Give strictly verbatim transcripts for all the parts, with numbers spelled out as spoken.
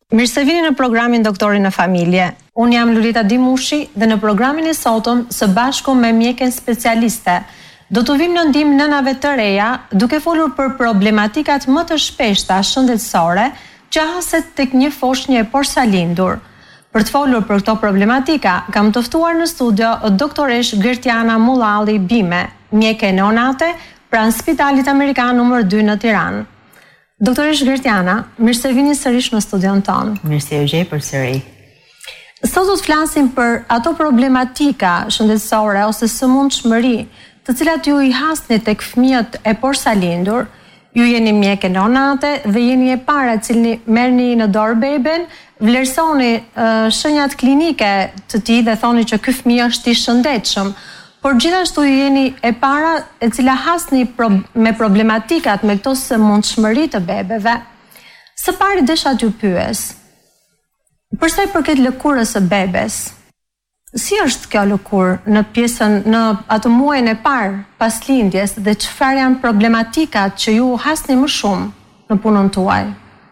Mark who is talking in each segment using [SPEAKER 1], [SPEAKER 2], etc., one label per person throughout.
[SPEAKER 1] Mirë se vini në programin Doktori në Familje. Unë jam Lulita Dimushi dhe në programin e sotëm së bashku me mjeken specialiste do të vim në ndihmë nënave të reja duke folur për problematikat më të shpeshta shëndetësore që haset tek një foshnjë e porsalindur. Për të folur për këto problematika, kam të ftuar në studio doktoresh Gertiana Mullalli Bime, mjeke neonate pranë Spitalit Amerikan numër dy në Tiranë. Doktoresh Gertiana, mirë se vini sërish në studion tonë.
[SPEAKER 2] Mirë se u gjej për sëri.
[SPEAKER 1] Sot do të flasim për ato problematika shëndetësore ose sëmundshmëri, të cilat ju i hasni tek fëmijët e porsalindur. Ju jeni mjeke neonate dhe jeni e para e cili merrni në dorë beben, vlerësoni uh, shenjat klinike të tij dhe thoni që ky fëmijë është i shëndetshëm. Por gjithashtu ju jeni e para e cila hasni pro, me problematikat me këto sëmundshmëri të bebeve. Së pari desha t'ju pyes, përsa i përket lëkurës së bebes, si është kjo lëkurë në pjesën, në atë muajin e parë pas lindjes dhe çfarë janë problematikat që ju hasni më shumë në punën tuaj?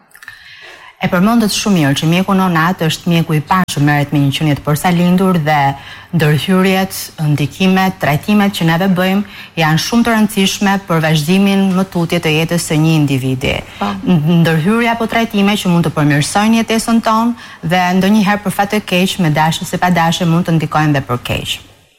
[SPEAKER 2] E përmendet shumë mirë që mjeku neonat është mjeku i parë që merret me një qenie të porsalindur dhe ndërhyrjet, ndikimet, trajtimet që neve bëjmë janë shumë të rëndësishme për vazhdimin më tutje të jetës së një individi. Pa. Ndërhyrja apo trajtime që mund të përmirësojnë jetesën tonë dhe ndonjëherë për fat të keq me dashje ose pa dashje mund të ndikojnë dhe për keq.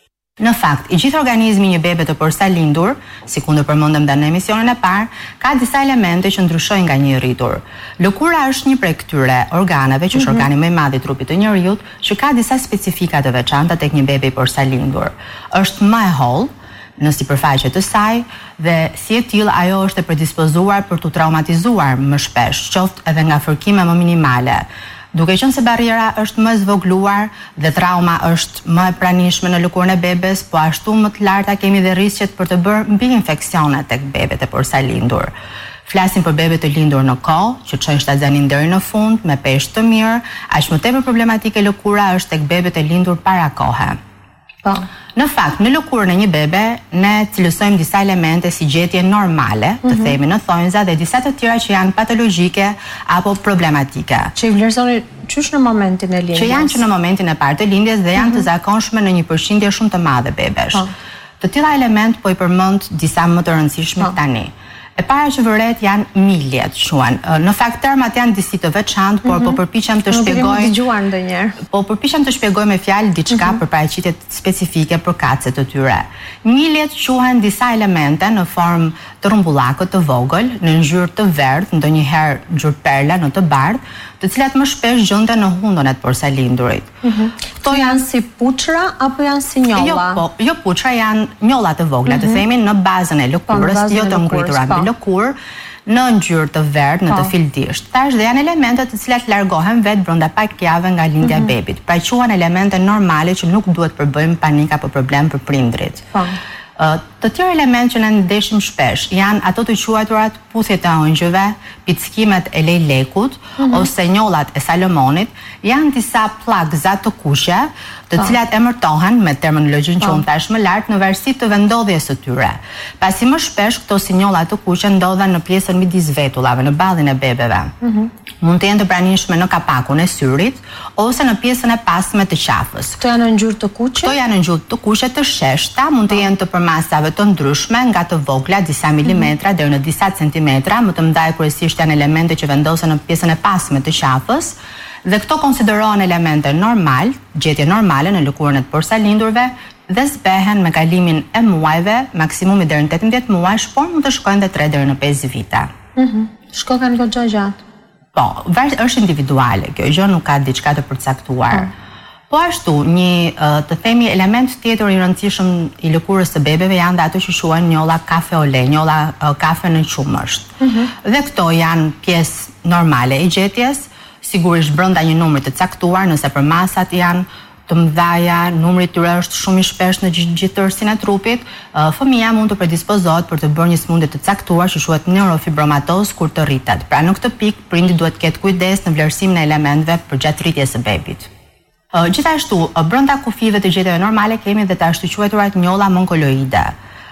[SPEAKER 2] Në fakt, i gjithë organizmi një bebe të porsalindur, si kundër përmendëm dhe në emisionin e parë, ka disa elemente që ndryshojnë nga një i rritur. Lëkura është një prej këtyre organeve, që është organi më i madh i trupit të njeriu, që ka disa specifika të veçanta tek një bebe i porsalindur. Është më e hollë në sipërfaqe të saj dhe si e tillë ajo është e predispozuar për të traumatizuar më shpesh, qoftë edhe nga fërkime më minimale. Duke qenë se barriera është më e zvogluar dhe trauma është më e pranishme në lëkurën e bebes, po ashtu më të larta kemi dhe rrezikët për të bërë mbi infeksione tek bebet e porsalindur. Flasim për bebet të lindur në kohë, që çojnë shtatzanin deri në fund me peshë të mirë, aq më tepër problematike lëkura është tek bebet e lindur para kohe. Po. Në fakt, në lëkurën e një bebe, ne cilësojmë disa elemente si gjetje normale, të mm-hmm. themi në thonjza, dhe disa të tjera që janë patologjike apo problematike.
[SPEAKER 1] Që i vlerësoni qysh në momentin e lindjes?
[SPEAKER 2] Që janë që në momentin e parë të lindjes dhe janë mm-hmm. të zakonshme në një përqindje shumë të madhe bebesh. Po. Të tilla element po i përmend disa më të rëndësishme tani. E para që vëret janë miljet, quhen. Në fakt termat janë disi të veçantë, por mm-hmm. po përpiqem të shpjegoj.
[SPEAKER 1] Nuk kemi dëgjuar ndonjëherë.
[SPEAKER 2] Po përpiqem të shpjegoj me fjalë diçka mm-hmm. për paraqitje specifike për kacet të tyre. Miljet quhen disa elemente në formë të rrumbullakët të vogël, në ngjyrë të verdhë, ndonjëherë ngjyrë perla, në të bardhë, të cilat më shpesh gjenden në hundon e të porsalindurit.
[SPEAKER 1] Mm-hmm. Këto janë si puçra apo janë si njolla?
[SPEAKER 2] Jo, po, jo puçra, janë njolla të vogla, mm-hmm. të themi në bazën e lëkurës, jo të ngritura mbi lëkurë, në ngjyrë të verdhë, në të fildisht. Tash dhe janë elemente të cilat largohen vetë brenda pak javë nga lindja e mm-hmm. bebit. Pra quhen elemente normale që nuk duhet përbëjmë panik apo problem për prindrit. Po. Uh, të tjerë element që ne ndeshim shpesh janë ato të quajturat puthjet e ëngjëve, pickimet e lejlekut mm-hmm. ose njollat e Salomonit, janë disa pllakza të kuqe, të oh. cilat emërtohen me terminologjinë që oh. unë thash më lart në varësi të vendodhjes së tyre. Pasi më shpesh këto sinjolla të kuqe ndodhen në pjesën midis vetullave, në ballin e bebeve. Mm-hmm. Mund të jenë të pranishme në kapakun e syrit ose në pjesën e pasme të qafës.
[SPEAKER 1] Këto janë në ngjyrë të kuqe?
[SPEAKER 2] Këto janë në ngjyrë të kuqe të sheshta, mund të jenë të përmasave të ndryshme, nga të vogla disa milimetra deri në disa centimetra, më të mëdha kryesisht janë elemente që vendosen në pjesën e pasme të qafës, dhe këto konsiderohen elemente normal, gjetje normale në lëkurën e të porsalindurve dhe zbehen me kalimin e muajve, maksimumi deri në tetëmbëdhjetë muajsh, por mund të shkojnë dhe tre deri në pesë vite.
[SPEAKER 1] Mhm. Shkojnë goxha gjatë.
[SPEAKER 2] Po, është individuale, kjo gjë nuk ka diçka të përcaktuar. Mm. Po ashtu, një të themi element tjetër i rëndësishëm i lëkurës së bebeve janë dhe ato që quhen njolla kafeole, njolla kafe në qumësht. Mm-hmm. Dhe këto janë pjesë normale i gjetjes, sigurisht brenda një numri të caktuar, nëse për masat janë të mëdhaja, numri i tyre është shumë i shpesh në gjithë tërësinë e trupit, fëmia mund të predispozohet për të bërë një sëmundje të caktuar që quhet neurofibromatoz kur të rritet. Pra në këtë pikë prindi duhet të ketë kujdes në vlerësimin e elementeve përgjatë rritjes së bebit. Gjithashtu, brenda kufive të gjetjeve normale kemi dhe të ashtu quajturat njolla mongoloide.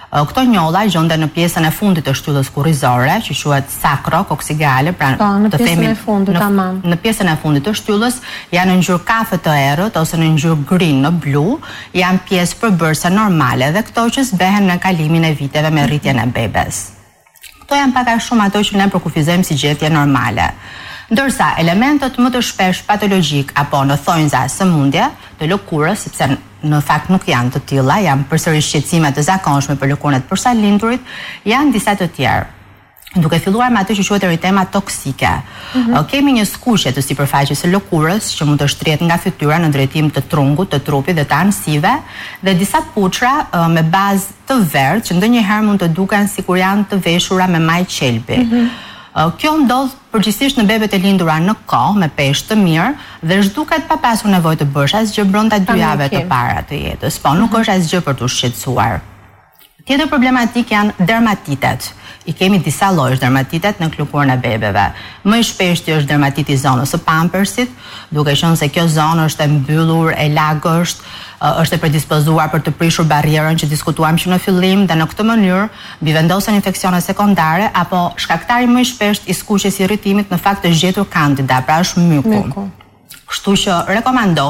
[SPEAKER 2] Këto njolla gjonden në pjesën e fundit të shtyllës kurrizore, që quhet sacro-coccygeale, pra
[SPEAKER 1] po, në pjesën e fundit, tamam.
[SPEAKER 2] Në pjesën e fundit të shtyllës janë në ngjyrë kafe të errët ose në ngjyrë grin në blu, janë pjesë përbërëse normale dhe këto që zbehen në kalimin e viteve me rritjen e bebes. Këto janë pak a shumë ato që ne përkufizojmë si gjetje normale. Ndërsa elementët më të shpesh patologjik apo në thonjza sëmundje të lëkurës, sepse në fakt nuk janë të tilla, janë përsëri shqetësime të zakonshme për lëkurën e të përsalindurit, janë disa të tjerë. Duke filluar me ato që quhet eritema toksike. Mm-hmm. Kemi një skuqje të sipërfaqes së lëkurës që mund të shtrihet nga fytyra në drejtim të trungut, të trupit dhe të anësive, dhe disa puçra me bazë të verdhë që ndonjëherë mund të duken sikur janë të veshura me maj qelbi. Mm-hmm. Kjo ndodh përgjithsisht në bebet e lindura në kohë me peshë të mirë dhe zhduket pa pasur nevojë të bësh asgjë brenda dy javëve të para të jetës, po nuk është asgjë për të shqetësuar. Tjetër problematik janë dermatitet. I kemi disa lloje dermatitet në lëkurën e bebeve. Më i shpeshti është dermatiti i zonës së pampersit, duke qenë se kjo zonë është e mbyllur, e lagësht, është e predispozuar për të prishur barrierën që diskutuam që në fillim dhe në këtë mënyrë bivendosen infeksione sekondare apo shkaktari më i shpeshtë i skuqjes së irritimit në fakt është gjetur kandida, pra është myku. Kështu që rekomandohet